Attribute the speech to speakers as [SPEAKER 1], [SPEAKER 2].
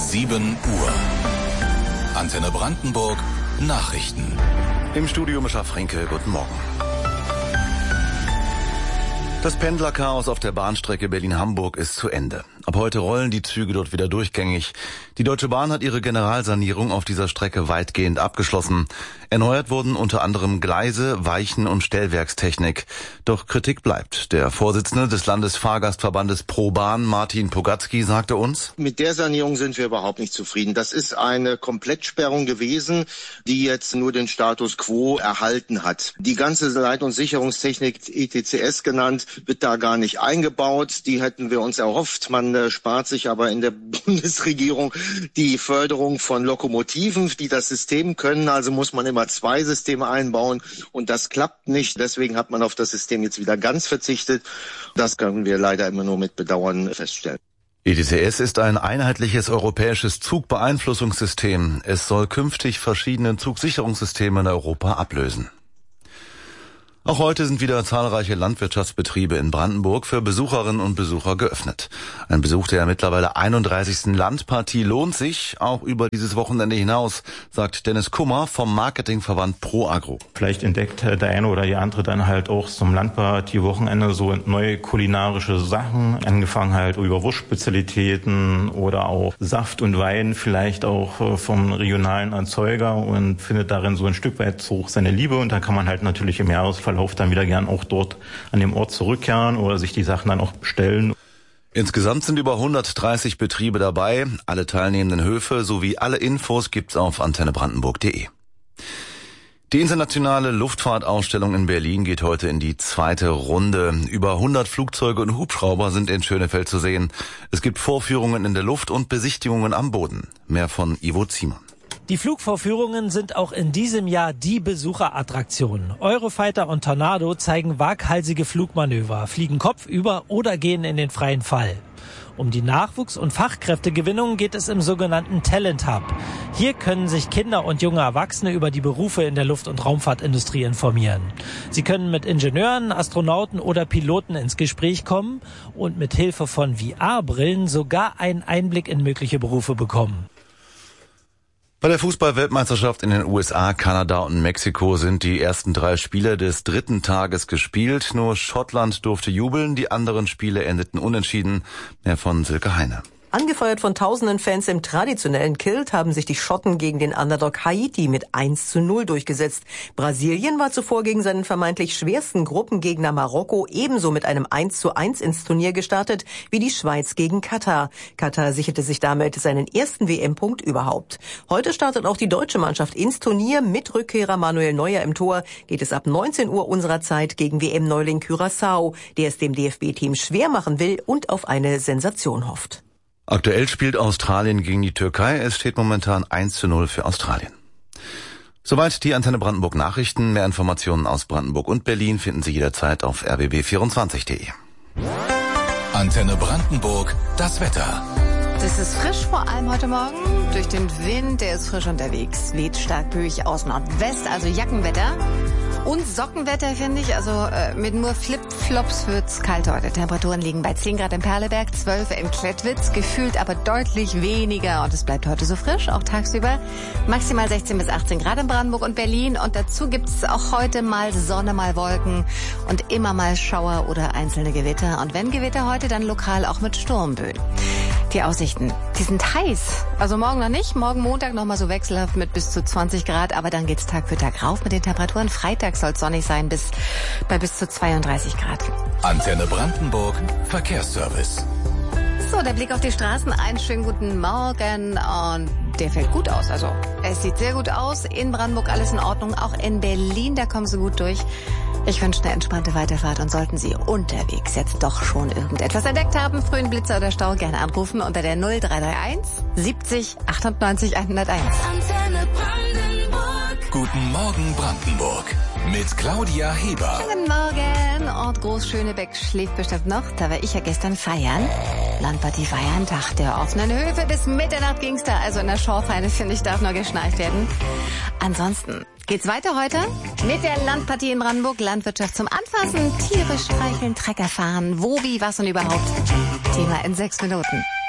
[SPEAKER 1] 7 Uhr. Antenne Brandenburg, Nachrichten.
[SPEAKER 2] Im Studio Mischa Fränkel, guten Morgen. Das Pendlerchaos auf der Bahnstrecke Berlin-Hamburg ist zu Ende. Ab heute rollen die Züge dort wieder durchgängig. Die Deutsche Bahn hat ihre Generalsanierung auf dieser Strecke weitgehend abgeschlossen. Erneuert wurden unter anderem Gleise, Weichen und Stellwerkstechnik. Doch Kritik bleibt. Der Vorsitzende des Landesfahrgastverbandes ProBahn, Martin Pogatzky, sagte uns:
[SPEAKER 3] Mit der Sanierung sind wir überhaupt nicht zufrieden. Das ist eine Komplettsperrung gewesen, die jetzt nur den Status quo erhalten hat. Die ganze Leit- und Sicherungstechnik, ETCS genannt, wird da gar nicht eingebaut. Die hätten wir uns erhofft. Man spart sich aber in der Bundesregierung die Förderung von Lokomotiven, die das System können. Also muss man immer 2 Systeme einbauen und das klappt nicht. Deswegen hat man auf das System jetzt wieder ganz verzichtet. Das können wir leider immer nur mit Bedauern feststellen.
[SPEAKER 2] ETCS ist ein einheitliches europäisches Zugbeeinflussungssystem. Es soll künftig verschiedene Zugsicherungssysteme in Europa ablösen. Auch heute sind wieder zahlreiche Landwirtschaftsbetriebe in Brandenburg für Besucherinnen und Besucher geöffnet. Ein Besuch der mittlerweile 31. Landpartie lohnt sich, auch über dieses Wochenende hinaus, sagt Dennis Kummer vom Marketingverband ProAgro.
[SPEAKER 4] Vielleicht entdeckt der eine oder die andere dann halt auch zum Landpartie-Wochenende so neue kulinarische Sachen, angefangen halt über Wurstspezialitäten oder auch Saft und Wein, vielleicht auch vom regionalen Erzeuger, und findet darin so ein Stück weit so seine Liebe, und dann kann man halt natürlich im Jahresverlauf dann wieder gern auch dort an dem Ort zurückkehren oder sich die Sachen dann auch bestellen.
[SPEAKER 2] Insgesamt sind über 130 Betriebe dabei. Alle teilnehmenden Höfe sowie alle Infos gibt's auf antennebrandenburg.de. Die internationale Luftfahrtausstellung in Berlin geht heute in die 2. Runde. Über 100 Flugzeuge und Hubschrauber sind in Schönefeld zu sehen. Es gibt Vorführungen in der Luft und Besichtigungen am Boden. Mehr von Ivo Ziemann.
[SPEAKER 5] Die Flugvorführungen sind auch in diesem Jahr die Besucherattraktion. Eurofighter und Tornado zeigen waghalsige Flugmanöver, fliegen kopfüber oder gehen in den freien Fall. Um die Nachwuchs- und Fachkräftegewinnung geht es im sogenannten Talent Hub. Hier können sich Kinder und junge Erwachsene über die Berufe in der Luft- und Raumfahrtindustrie informieren. Sie können mit Ingenieuren, Astronauten oder Piloten ins Gespräch kommen und mit Hilfe von VR-Brillen sogar einen Einblick in mögliche Berufe bekommen.
[SPEAKER 2] Bei der Fußball-Weltmeisterschaft in den USA, Kanada und Mexiko sind die ersten 3 Spiele des 3. Tages gespielt. Nur Schottland durfte jubeln, die anderen Spiele endeten unentschieden. Mehr von Silke Heine.
[SPEAKER 6] Angefeuert von tausenden Fans im traditionellen Kilt haben sich die Schotten gegen den Underdog Haiti mit 1:0 durchgesetzt. Brasilien war zuvor gegen seinen vermeintlich schwersten Gruppengegner Marokko ebenso mit einem 1:1 ins Turnier gestartet wie die Schweiz gegen Katar. Katar sicherte sich damit seinen ersten WM-Punkt überhaupt. Heute startet auch die deutsche Mannschaft ins Turnier. Mit Rückkehrer Manuel Neuer im Tor geht es ab 19 Uhr unserer Zeit gegen WM-Neuling Curaçao, der es dem DFB-Team schwer machen will und auf eine Sensation hofft.
[SPEAKER 2] Aktuell spielt Australien gegen die Türkei. Es steht momentan 1:0 für Australien. Soweit die Antenne Brandenburg Nachrichten. Mehr Informationen aus Brandenburg und Berlin finden Sie jederzeit auf rbb24.de.
[SPEAKER 1] Antenne Brandenburg, das Wetter.
[SPEAKER 7] Das ist frisch, vor allem heute Morgen. Durch den Wind, der ist frisch unterwegs. Weht stark böig aus Nordwest, also Jackenwetter. Und Sockenwetter, finde ich. Also mit nur Flipflops wird's kalt heute. Temperaturen liegen bei 10 Grad in Perleberg, 12 in Klettwitz. Gefühlt aber deutlich weniger. Und es bleibt heute so frisch, auch tagsüber. Maximal 16 bis 18 Grad in Brandenburg und Berlin. Und dazu gibt's auch heute mal Sonne, mal Wolken. Und immer mal Schauer oder einzelne Gewitter. Und wenn Gewitter heute, dann lokal auch mit Sturmböen. Die Aussichten, die sind heiß. Also morgen noch nicht. Morgen Montag noch mal so wechselhaft mit bis zu 20 Grad. Aber dann geht's Tag für Tag rauf mit den Temperaturen. Freitag soll es sonnig sein bei bis zu 32 Grad.
[SPEAKER 1] Antenne Brandenburg, Verkehrsservice.
[SPEAKER 7] So, der Blick auf die Straßen. Einen schönen guten Morgen. Und der fällt gut aus. Also es sieht sehr gut aus. In Brandenburg alles in Ordnung. Auch in Berlin, da kommen Sie gut durch. Ich wünsche eine entspannte Weiterfahrt, und sollten Sie unterwegs jetzt doch schon irgendetwas entdeckt haben, frühen Blitzer oder Stau, gerne anrufen unter der 0331 70 98 101.
[SPEAKER 1] Antenne Brandenburg. Guten Morgen Brandenburg mit Claudia Heber.
[SPEAKER 7] Guten Morgen. Ort Groß-Schönebeck schläft bestimmt noch. Da war ich ja gestern feiern. Landpartie feiern, Tag der offenen Höfe. Bis Mitternacht ging's da. Also in der Schorfeine, finde ich, darf nur geschnarcht werden. Ansonsten geht's weiter heute mit der Landpartie in Brandenburg. Landwirtschaft zum Anfassen, Tiere streicheln, Trecker fahren, wo, wie, was und überhaupt. Thema in 6 Minuten.